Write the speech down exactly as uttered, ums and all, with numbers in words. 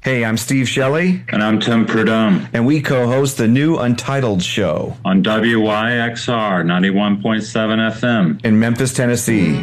Hey, I'm Steve Shelley. And I'm Tim Prudhomme. And we co-host the new Untitled Show on W Y X R ninety-one point seven F M in Memphis, Tennessee.